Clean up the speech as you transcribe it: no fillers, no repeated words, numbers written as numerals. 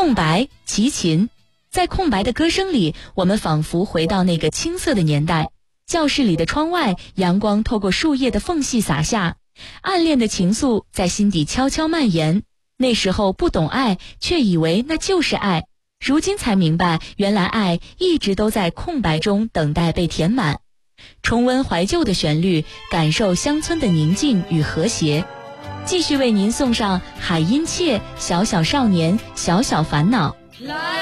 空白，齐秦。在空白的歌声里，我们仿佛回到那个青涩的年代。教室里的窗外，阳光透过树叶的缝隙洒下，暗恋的情愫在心底悄悄蔓延。那时候不懂爱，却以为那就是爱。如今才明白，原来爱一直都在空白中等待被填满。重温怀旧的旋律，感受乡村的宁静与和谐。继续为您送上海音切《小小少年小小烦恼》。